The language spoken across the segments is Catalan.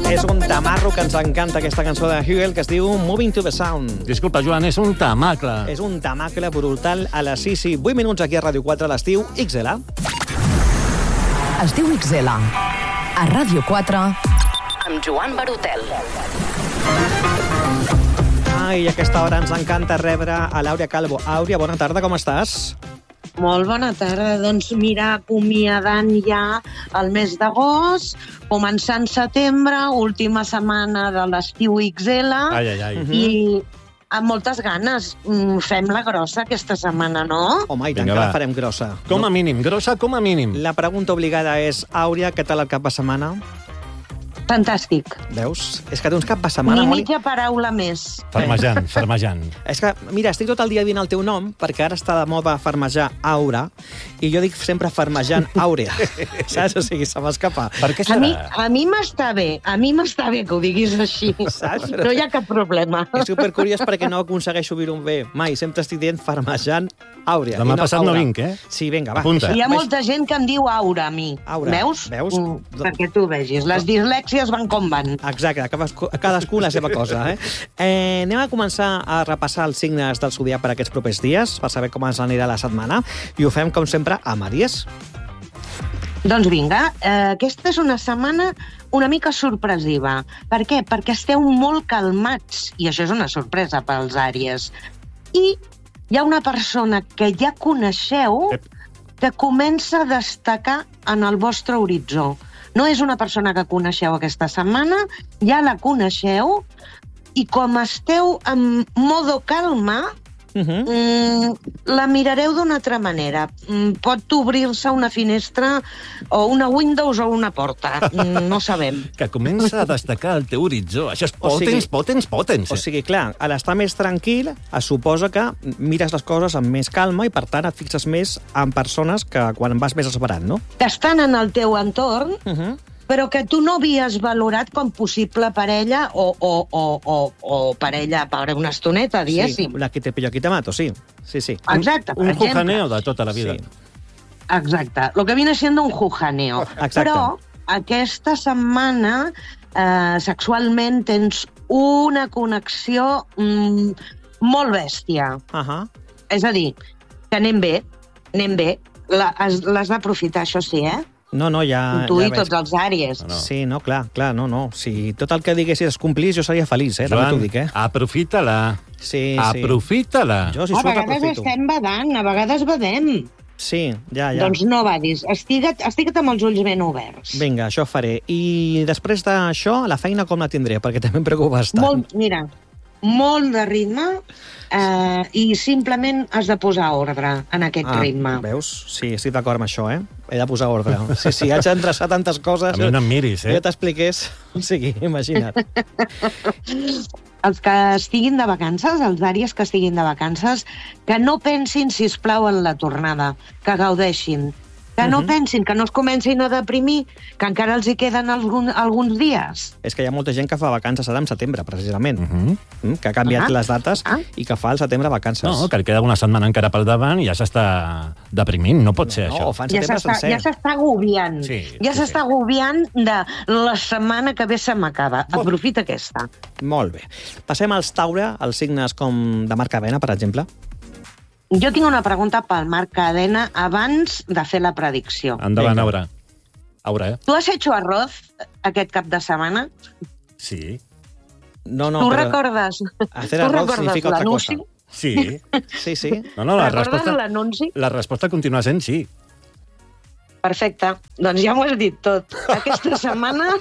És un tamarro que ens encanta, aquesta cançó de Hugel, que es diu Moving to the Sound. Disculpa, Joan, és un tamacle. És un tamacle brutal a les 6 i 8 minuts aquí a Ràdio 4 a l'estiu XL. Es diu XL. A Ràdio 4 amb Joan Barotel. I a aquesta hora ens encanta rebre a l'Àurea Calvo. Àurea, bona tarda, com estàs? Molt bona tarda. Doncs mira, acomiadant ja el mes d'agost, començant setembre, última setmana de l'estiu XL, i amb moltes ganes. Fem la grossa aquesta setmana, no? Home, i tant que la farem grossa. Com a mínim, grossa com a mínim. La pregunta obligada és, Àurea, què tal el cap de setmana? Fantàstic. Veus? És que té uns cap de setmana... Ni mitja paraula més. Farmejant, farmejant. És que, mira, estic tot el dia dient el teu nom, perquè ara està de moda farmejar Aura, i jo dic sempre farmejant Àurea. Saps? O sigui, se m'escapa. Per què serà? A mi m'està bé que ho diguis així. Saps? No hi ha cap problema. És supercuriós perquè no aconsegueixo dir-ho bé. Mai, sempre estic dient farmejant Àurea. Demà passat no vinc, eh? Sí, vinga, va. Apunta. Hi ha molta gent que em diu Aura, a mi. Aura. Veus? Veus? Perquè tu vegis. Les dislèxies van com van. Exacte, cadascú la seva cosa, anem a començar a repassar els signes del zodiac per aquests propers dies, per saber com ens anirà la setmana, i ho fem, com sempre, amb Àries. Doncs vinga, aquesta és una setmana una mica sorpresiva. Per què? Perquè esteu molt calmats, i això és una sorpresa pels Àries. I hi ha una persona que ja coneixeu que comença a destacar en el vostre horitzó. No és una persona que coneixeu aquesta setmana, ja la coneixeu, i com esteu en modo calma, la mirareu d'una altra manera. Pot obrir-se una finestra o una Windows o una porta, no sabem. Que comença a destacar el teu horitzó. Això és potents. O sigui, clar, a l'estar més tranquil, es suposa que mires les coses amb més calma i, per tant, et fixes més en persones que quan vas més esperant, no? Que estan en el teu entorn, però que tu no havies valorat com possible parella o parella per una estoneta, diguéssim. Sí, la que te pillo, aquí te mato, sí. Sí. Exacte, per exemple. Un exemple. jujaneo de tota la vida. Sí. Exacte, lo que viene siendo un jujaneo. Exacte. Però aquesta setmana sexualment tens una connexió molt bèstia. És a dir, que anem bé. L'has d'aprofitar, això sí, No, ja... Tu i tots els Àries. Sí, no, clar, no. Si tot el que diguessis es complís, jo seria feliç, també t'ho dic, aprofita-la. Sí. Aprofita-la. Jo, si A surt, vegades aprofito. estem badant, a vegades badem. Sí, ja. Doncs no badis, estigue't amb els ulls ben oberts. Vinga, això faré. I després d'això, la feina com la tindré? Perquè també em preocupa bastant. Molt de ritme, i simplement has de posar ordre en aquest ritme. Veus? Sí, estic d'acord amb això, He de posar ordre. Sí, haig d'endreçar tantes coses. A mi no em miris, Jo t'expliqués. O sigui, imagina't. Els que estiguin de vacances, els Àries que estiguin de vacances, que no pensin, sisplau, en la tornada, que gaudeixin. Que no pensin, que no es comencin a deprimir, que encara els hi queden alguns dies. És que hi ha molta gent que fa vacances ara en setembre, precisament. Que ha canviat les dates i que fa al setembre vacances. No, que queda una setmana encara pel davant i ja s'està deprimint. No pot ser això. No, fa en setembre sencer. Ja s'està agobiant. Ja s'està agobiant de la setmana que ve se m'acaba. Aprofita aquesta. Molt bé. Passem als Taure, els signes com de Marc Cadena, per exemple. Jo tinc una pregunta pel Marc Cadena abans de fer la predicció. Endavant, Aura. Tu has hecho arroz aquest cap de setmana? Sí. No, tu recordes? Hacer arroz significa otra cosa. Sí. Sí. No, la resposta continua sent sí. Perfecte, doncs ja m'ho has dit tot. Aquesta setmana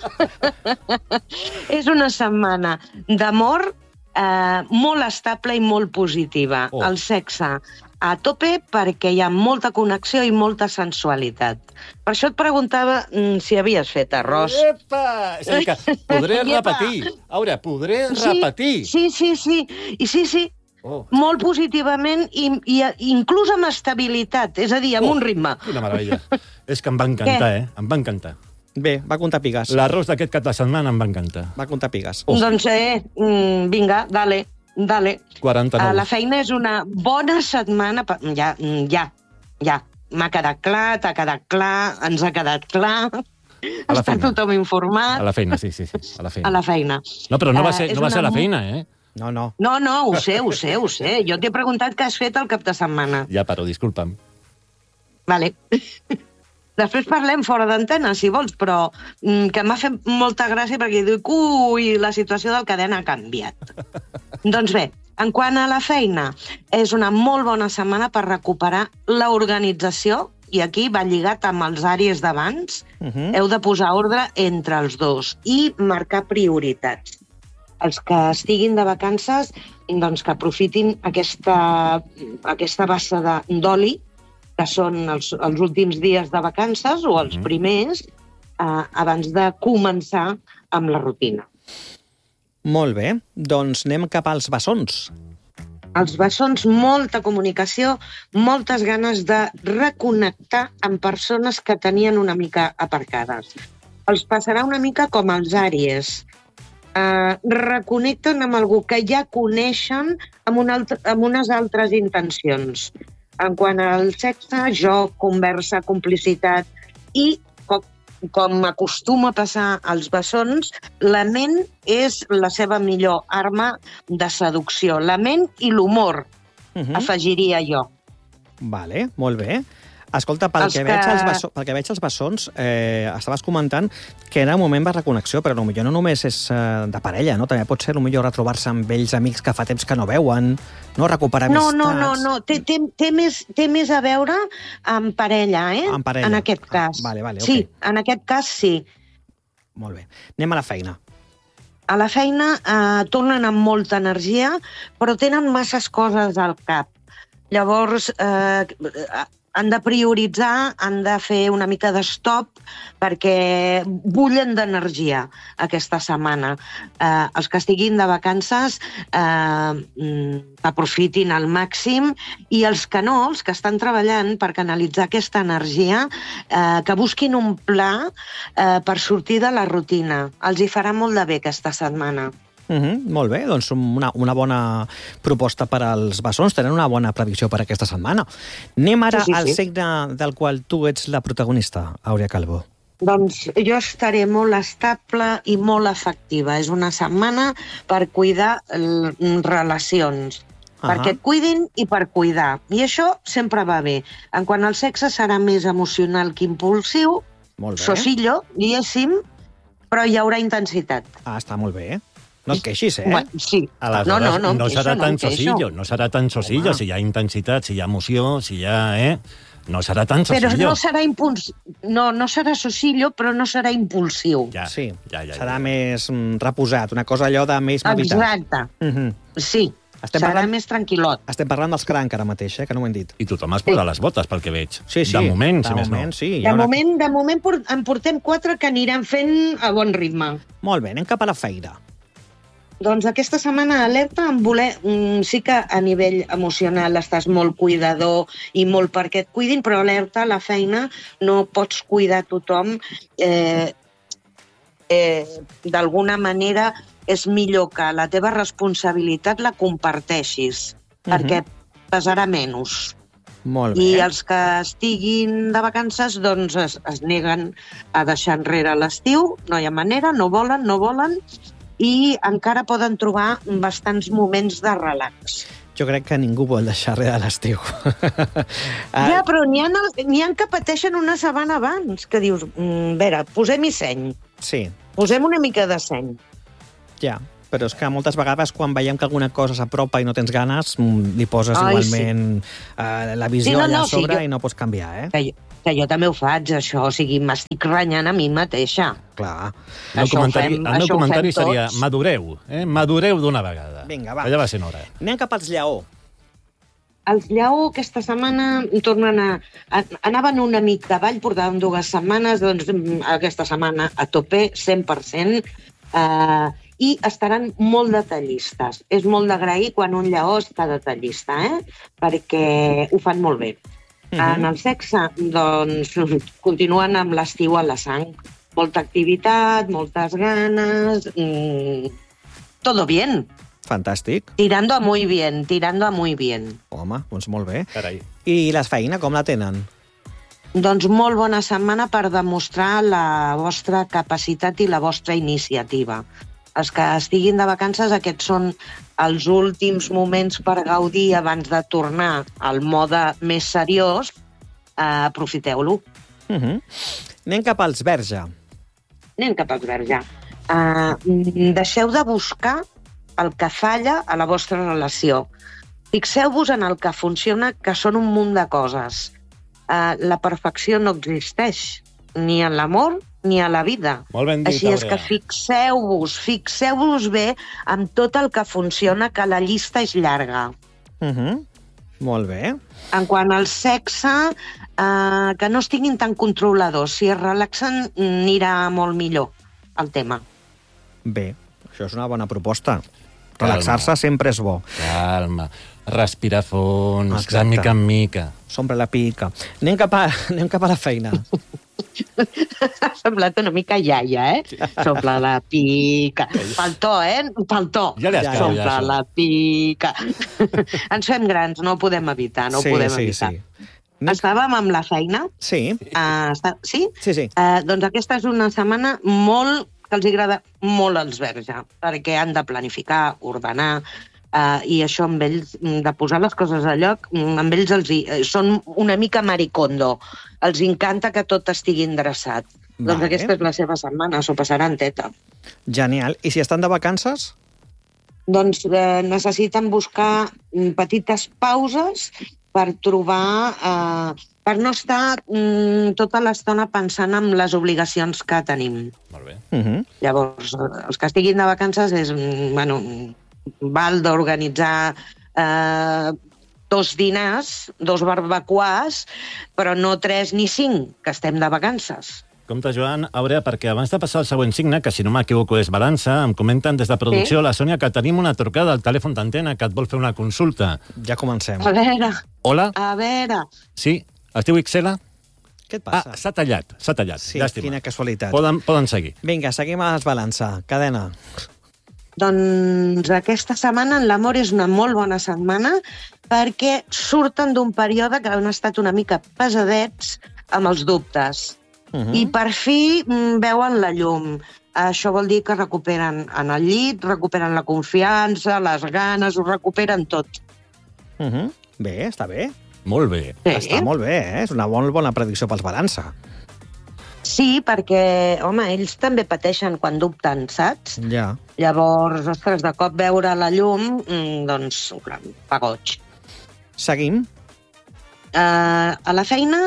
és una setmana d'amor molt estable i molt positiva. El sexe a tope perquè hi ha molta connexió i molta sensualitat. Per això et preguntava si havies fet arròs. Epa! És a dir, que podré repetir. Aura, podré repetir. Sí. I sí. Molt positivament i inclús amb estabilitat, és a dir, amb un ritme. Quina meravella. És que em va encantar, Em va encantar. Bé, va comptar pigues. L'arròs d'aquest cap de setmana em va encantar. Va comptar pigues. Doncs, vinga, dale. 49. La feina és una bona setmana. Ja. M'ha quedat clar, t'ha quedat clar, ens ha quedat clar. A la Està feina. tothom informat. A la feina, sí, a la feina. A la feina. No, però no va ser És a la una feina, eh? No, no. No, ho sé. Jo t'he preguntat què has fet el cap de setmana. Ja paro, disculpa'm. Vale. Després parlem fora d'antena, si vols, però que m'ha fet molta gràcia perquè dic, ui, la situació del cadena ha canviat. Doncs bé, en quant a la feina, és una molt bona setmana per recuperar l'organització, i aquí va lligat amb els àrees d'abans. Heu de posar ordre entre els dos i marcar prioritats. Els que estiguin de vacances, doncs que aprofitin aquesta bassa d'oli, que són els últims dies de vacances o els primers, abans de començar amb la rutina. Molt bé, doncs anem cap als bessons. Els bessons, molta comunicació, moltes ganes de reconnectar amb persones que tenien una mica aparcades. Els passarà una mica com els àries. Reconnecten amb algú que ja coneixen amb unes altres intencions. En quant al sexe, joc, conversa, complicitat i, com acostuma a passar als bessons, la ment és la seva millor arma de seducció. La ment i l'humor, afegiria jo. Vale, molt bé. Escolta, pel que veig els bessons, estaves comentant que era un moment de reconnexió, però potser no només és de parella, no? També pot ser potser retrobar-se amb vells amics que fa temps que no veuen, no? Recuperar amistats... No. Té més a veure amb parella, Amb parella. En aquest cas. Vale, ok. Sí, en aquest cas sí. Molt bé. Anem a la feina. A la feina tornen amb molta energia, però tenen masses coses al cap. Llavors, han de prioritzar, han de fer una mica d'estop perquè bullen d'energia aquesta setmana. Els que estiguin de vacances aprofitin al màxim i els que no, els que estan treballant per canalitzar aquesta energia, que busquin un pla per sortir de la rutina. Els hi farà molt de bé aquesta setmana. Molt bé, doncs una bona proposta per als bessons. Tenen una bona previsió per aquesta setmana. Anem ara al signe del qual tu ets la protagonista, Àurea Calvo. Doncs jo estaré molt estable i molt efectiva. És una setmana per cuidar relacions. Perquè et cuidin i per cuidar. I això sempre va bé. En quant al sexe serà més emocional que impulsiu, sosillo, diguéssim, però hi haurà intensitat. Està molt bé. No et queixis, Sí. Aleshores, no serà tan sosillo. No serà tan sosillo. Si hi ha intensitat, si hi ha emoció, si hi ha... No serà tan sosillo. Però no serà no serà sosillo, però no serà impulsiu. Sí, serà més reposat, una cosa allò de més meditat. Exacte. Sí, serà més tranquil·lot. Estem parlant dels cranc ara mateix, que no ho hem dit. I tothom es posa les botes, pel que veig. Sí. De moment, si més no. De moment en portem 4 que aniran fent a bon ritme. Molt bé, anem cap a la feina. Doncs aquesta setmana alerta en voler... Sí que a nivell emocional estàs molt cuidador i molt perquè et cuidin, però alerta a la feina no pots cuidar tothom. D'alguna manera és millor que la teva responsabilitat la comparteixis, perquè pesarà menys. Molt bé. I els que estiguin de vacances doncs es neguen a deixar enrere l'estiu, no hi ha manera, no volen, i encara poden trobar bastants moments de relax. Jo crec que ningú vol deixar res a l'estiu. Ja, però n'hi ha que pateixen una setmana abans, que dius, veure, posem-hi seny. Sí. Posem una mica de seny. Ja, però és que moltes vegades quan veiem que alguna cosa s'apropa i no tens ganes, li poses igualment la visió allà a sobre i no pots canviar, Que jo també ho faig, això. O sigui, m'estic renyant a mi mateixa. Clar. El meu comentari seria madureu, madureu d'una vegada. Vinga, va. Allà va ser hora. Anem cap als lleó. Els lleó aquesta setmana tornen anaven una mica avall, portaven 2 setmanes, doncs aquesta setmana a tope, 100%, i estaran molt detallistes. És molt d'agrair quan un lleó està detallista, perquè ho fan molt bé. En el sexe, doncs, continuen amb l'estiu a la sang. Molta activitat, moltes ganes... Todo bien. Fantàstic. Tirando a muy bien. Home, doncs molt bé. Carai. I la feina, com la tenen? Doncs molt bona setmana per demostrar la vostra capacitat i la vostra iniciativa. Els que estiguin de vacances, aquests són els últims moments per gaudir abans de tornar al mode més seriós. Aprofiteu-lo. Anem cap als Verge. Deixeu de buscar el que falla a la vostra relació. Fixeu-vos en el que funciona, que són un munt de coses. La perfecció no existeix, ni en l'amor ni a la vida. Molt ben dit, Així és que fixeu-vos bé amb tot el que funciona, que la llista és llarga. Molt bé. En quant al sexe, que no estiguin tan controladors. Si es relaxen, anirà molt millor el tema. Bé, això és una bona proposta. Relaxar-se sempre és bo. Calma. Respirar fons, de mica en mica. S'omple la pica. Anem cap a la feina. Ha semblat una mica iaia, S'omple la pica. Pel to, Pel to. Ja li has quedat, S'omple la pica. Ens fem grans, no ho podem evitar, Sí. Estàvem amb la feina? Sí. Sí? Sí. Doncs aquesta és una setmana que els agrada molt als Verge, perquè han de planificar, ordenar, i això amb ells, de posar les coses a lloc, amb ells són una mica maricondo. Els encanta que tot estigui endreçat. Doncs aquesta és la seva setmana, s'ho passaran teta. Genial. I si estan de vacances? Doncs necessiten buscar petites pauses per trobar... per no estar tota l'estona pensant en les obligacions que tenim. Molt bé. Llavors, els que estiguin de vacances val d'organitzar 2 dinars, 2 barbacoas, però no 3 ni 5, que estem de vacances. Compte, Joan, Àurea, perquè abans de passar al següent signe, que si no m'equivoco és balança, em comenten des de producció, la Sònia, que tenim una trucada al telèfon d'antena que et vol fer una consulta. Ja comencem. A veure. Hola? A veure. Sí? Es diu Ixela? Què et passa? S'ha tallat. Sí, llàstima. quina casualitat. Poden seguir. Vinga, seguim a les balança. Cadena. Doncs aquesta setmana en l'amor és una molt bona setmana perquè surten d'un període que han estat una mica pesadets amb els dubtes. I per fi veuen la llum. Això vol dir que recuperen en el llit, recuperen la confiança, les ganes, ho recuperen tot. Bé, està bé. Molt bé. Sí. Està molt bé, És una molt bona predicció pels balança. Sí, perquè, home, ells també pateixen quan dubten, saps? Ja. Llavors, ostres, de cop veure la llum, doncs, clar, fa goig. Seguim. A la feina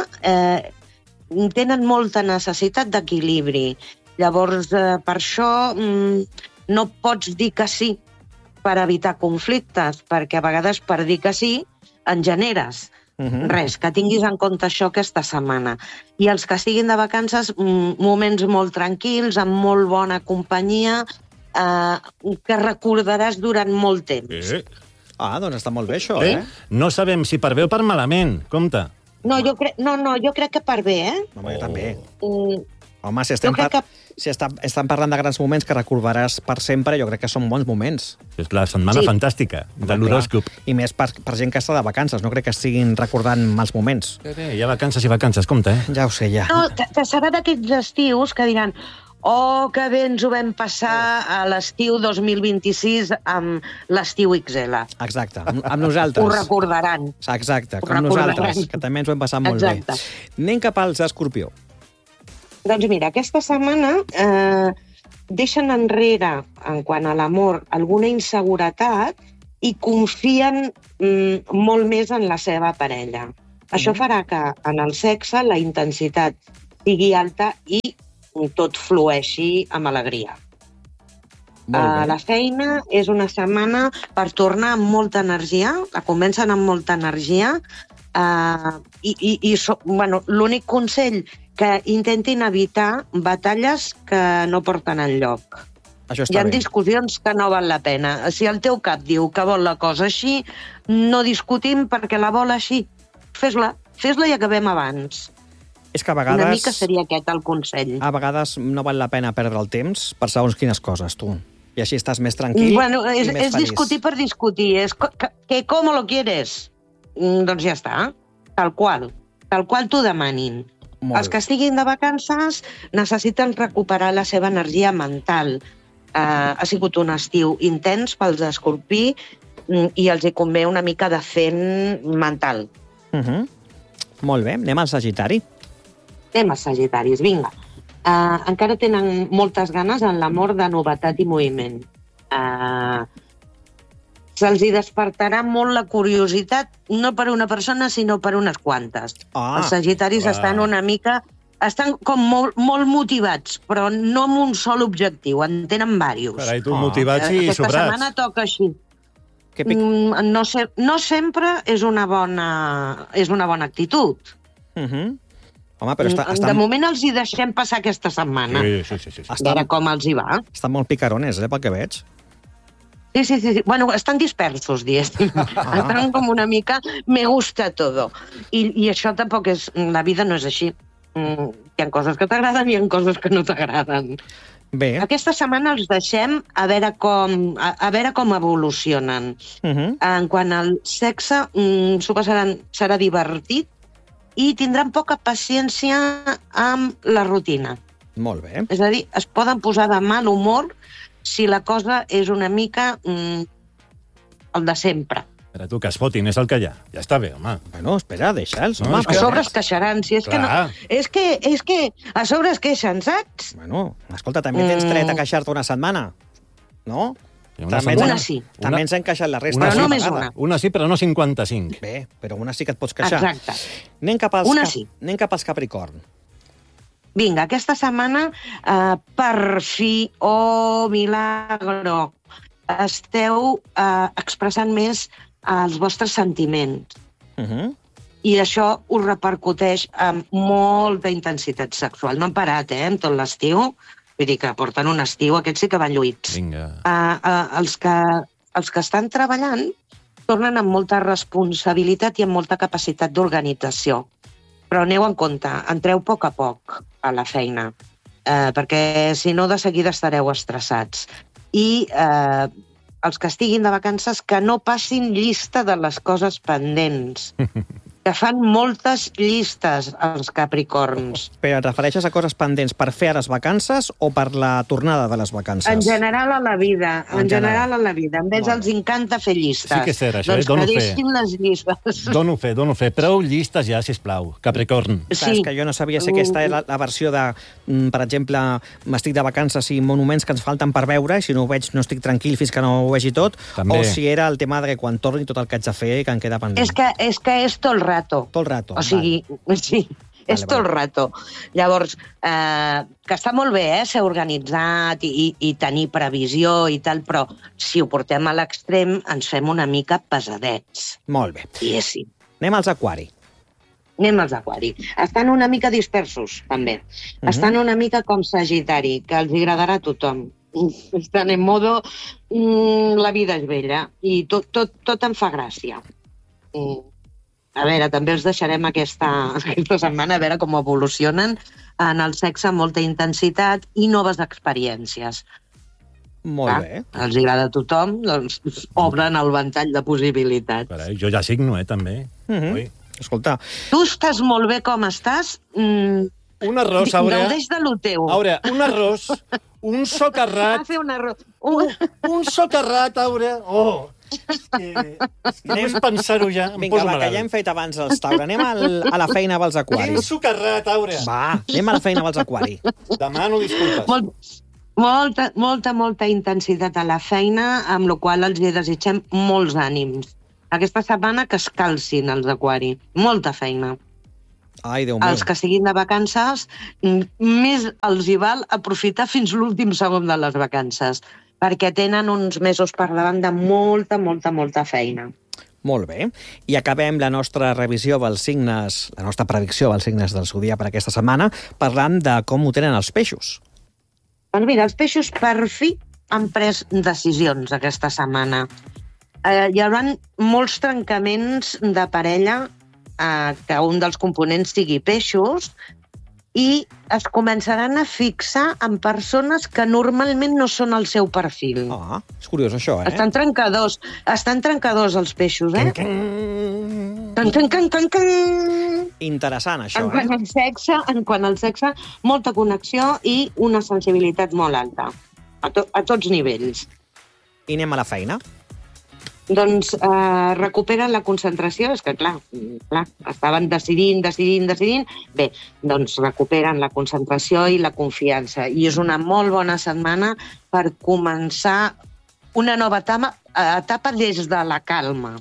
tenen molta necessitat d'equilibri. Llavors, per això no pots dir que sí per evitar conflictes, perquè a vegades per dir que sí en generes. Res, que tinguis en compte això aquesta setmana. I els que estiguin de vacances, moments molt tranquils, amb molt bona companyia, que recordaràs durant molt temps. Doncs està molt bé, això, No sabem si per bé o per malament. Compte. No, jo crec que per bé, Home, jo també. Home, si Jo estan parlant de grans moments que recordaràs per sempre, jo crec que són bons moments. És la setmana fantàstica de l'horòscop. I més per gent que està de vacances, no crec que estiguin recordant mals moments. Hi ha vacances i vacances, compte, Ja ho sé, ja. No, que serà d'aquests estius que diran que bé ens ho vam passar a l'estiu 2026 amb l'estiu XL. Exacte, amb nosaltres. Ho recordaran. Exacte, com nosaltres, que també ens ho hem passat molt bé. Anem cap als Escorpió. Doncs mira, aquesta setmana deixen enrere, en quant a l'amor, alguna inseguretat i confien molt més en la seva parella. Això farà que en el sexe la intensitat sigui alta i tot flueixi amb alegria. La feina és una setmana per tornar amb molta energia, la comencen amb molta energia, i l'únic consell que intentin evitar batalles que no porten enlloc. Hi ha discussions que no val la pena. Si el teu cap diu que vol la cosa així, no discutim perquè la vol així. Fes-la i acabem abans. És que a vegades... Una mica seria aquest el consell. A vegades no val la pena perdre el temps per segons quines coses, tu. I així estàs més tranquil i més feliç. És discutir per discutir. És que ¿cómo lo quieres? Doncs ja està, tal qual. tal qual t'ho demanin. Els que estiguin de vacances necessiten recuperar la seva energia mental. Ha sigut un estiu intens pels d'Escorpí i els hi convé una mica de fent mental. Molt bé, anem al Sagitari. Anem als Sagitaris, vinga. Encara tenen moltes ganes en l'amor de novetat i moviment. Se'ls hi despertarà molt la curiositat, no per una persona, sinó per unes quantes. Els Sagitaris estan una mica... Estan com molt motivats, però no amb un sol objectiu, en tenen diversos. Carai, tu motivats i sobrats. Aquesta setmana toca així. No sempre és una bona actitud. Home, però de moment els hi deixem passar aquesta setmana. Sí. A veure com els hi va. Estan molt picarones, pel que veig. Sí. Bueno, estan dispersos, diguéssim. Estan com una mica me gusta todo. I això tampoc és... La vida no és així. Hi ha coses que t'agraden i hi ha coses que no t'agraden. Bé. Aquesta setmana els deixem a veure com evolucionen. En quant al sexe, s'ho passaran, serà divertit i tindran poca paciència amb la rutina. Molt bé. És a dir, es poden posar de mal humor si la cosa és una mica el de sempre. Espera, tu, que es fotin, és el que hi ha. Ja està bé, home. Bueno, espera, deixa'ls. No, a sobre es queixaran, si és que no... És que a sobre es queixen, saps? Bueno, escolta, també tens dret a queixar-te una setmana, no? Una sí. També ens han queixat la resta. Però només una. Una sí, però no 55. Bé, però una sí que et pots queixar. Exacte. Anem cap als Capricorn. Vinga, aquesta setmana, per fi, milagro, esteu expressant més els vostres sentiments. I això us repercuteix amb molta intensitat sexual. No han parat, en tot l'estiu. Vull dir que porten un estiu, aquests sí que van lluïts. Vinga. Els que estan treballant tornen amb molta responsabilitat i amb molta capacitat d'organització. Però aneu en compte, entreu a poc a la feina, perquè si no de seguida estareu estressats. I els que estiguin de vacances que no passin llista de les coses pendents, que fan moltes llistes els Capricorns. Però et refereixes a coses pendents per fer a les vacances o per la tornada de les vacances? En general a la vida, en general a la vida. A ells els encanta fer llistes. Sí que és cert, això, doncs dono que deixin les llistes. Dono fe. Prou llistes ja, sisplau, Capricorn. Sí. És que jo no sabia si aquesta és la versió de, per exemple, m'estic de vacances i monuments que ens falten per veure, i si no ho veig no estic tranquil fins que no ho vegi tot, també. O si era el tema de que quan torni tot el que haig de fer i que em queda pendent. És que és tot el rato. Tot el rato. O sigui, sí, és tot el rato. Llavors, que està molt bé, ser organitzat i tenir previsió i tal, però si ho portem a l'extrem ens fem una mica pesadets. Molt bé. Diguéssim. Anem als Aquari. Estan una mica dispersos, també. Estan una mica com Sagitari, que els agradarà a tothom. Estan en modo la vida és bella i tot em fa gràcia. A veure, també els deixarem aquesta setmana a veure com evolucionen en el sexe amb molta intensitat i noves experiències. Molt bé. Els agrada a tothom, doncs obren el ventall de possibilitats. Carai, jo ja signo, també. Escolta. Tu estàs molt bé com estàs. Un arròs, Àurea. Gaudeix de lo teu. Àurea, un arròs, un socarrat. Va fer un arròs. Un socarrat, Àurea. Oh! Només pensar-ho ja em Vinga, poso va, malalt. que ja hem fet abans els Taure. Anem a la feina amb els Aquari. Quin socarrat, Àurea. Va, anem a la feina amb els Aquari. Demano disculpes. Molta intensitat a la feina, amb la qual els desitgem molts ànims. Aquesta setmana que es calcin els Aquari. Molta feina. Ai, Déu meu. Els que siguin de vacances, més els hi val aprofitar fins l'últim segon de les vacances, perquè tenen uns mesos per davant de molta feina. Molt bé. I acabem la nostra revisió dels signes, la nostra predicció dels signes del zodiac per aquesta setmana, parlant de com ho tenen els peixos. Doncs mira, els peixos per fi han pres decisions aquesta setmana. Hi haurà molts trencaments de parella, que un dels components sigui peixos, i es començaran a fixar en persones que normalment no són el seu perfil. És curiós això, Estan trencadors els peixos, Interessant, això, En quant al sexe, molta connexió i una sensibilitat molt alta, a tots nivells. I anem a la feina. Doncs recuperen la concentració, és que clar, estaven decidint. Bé, doncs recuperen la concentració i la confiança. I és una molt bona setmana per començar una nova etapa des de la calma.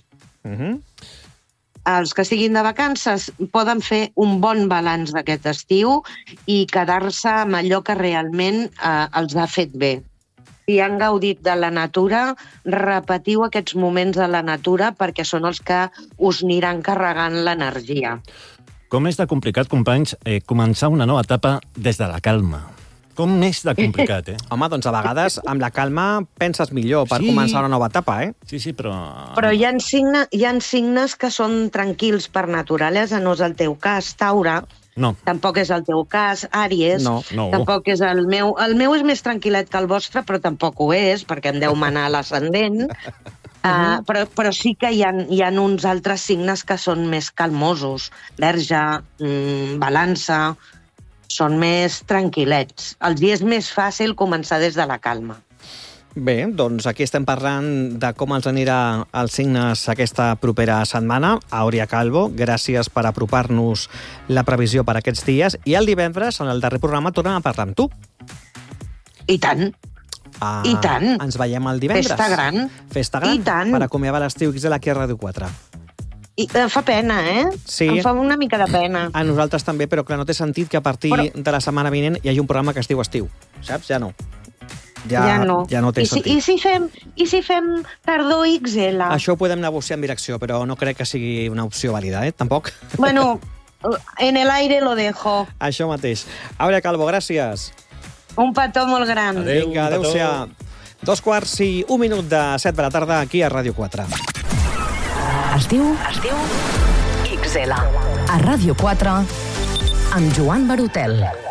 Els que siguin de vacances poden fer un bon balanç d'aquest estiu i quedar-se amb allò que realment els ha fet bé. Si han gaudit de la natura, repetiu aquests moments de la natura perquè són els que us aniran carregant l'energia. Com és de complicat, companys, començar una nova etapa des de la calma? Com és de complicat, Home, doncs a vegades amb la calma penses millor per començar una nova etapa, Sí, però... Però hi ha signes que són tranquils per naturalesa, no és el teu cas, Taure. No. Tampoc és el teu cas, Àries. No. Tampoc és el meu. El meu és més tranquil·let que el vostre, però tampoc ho és, perquè em deu manar l'ascendent. Però sí que hi ha uns altres signes que són més calmosos. Verge, balança, són més tranquil·lets. Els dies és més fàcil començar des de la calma. Bé, doncs aquí estem parlant de com els anirà els signes aquesta propera setmana. Àuria Calvo, gràcies per apropar-nos la previsió per aquests dies. I el divendres, en el darrer programa, tornem a parlar amb tu. I tant. I tant. Ens veiem el divendres. Festa gran. Festa gran. I tant. Per acomiadar l'estiu XL aquí a Ràdio 4. Fa pena, Sí. Em fa una mica de pena. A nosaltres també, però clar, no té sentit que a partir de la setmana vinent hi hagi un programa que es diu Estiu. Saps? Ja no. Ja no té sentit. I si fem tardor XL? Això ho podem negociar en direcció, però no crec que sigui una opció vàlida, Tampoc. Bueno, en el aire lo dejo. Això mateix. Àuria Calvo, gràcies. Un petó molt gran. Vinga, adéu-siau. 2:01 de 7 de la tarda aquí a Ràdio 4. Es diu XL. A Ràdio 4 amb Joan Barutel.